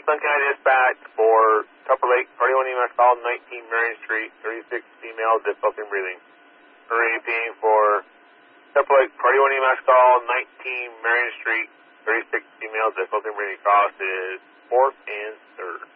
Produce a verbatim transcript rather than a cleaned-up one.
Sun County Dispatch for Tupper Lake, Party one E M S call, nineteen Marion Street, thirty-six female, difficulty in breathing. Repeating for Tupper Lake, Party one E M S call, nineteen Marion Street, thirty-six female, difficulty in breathing. Cross is fourth and third.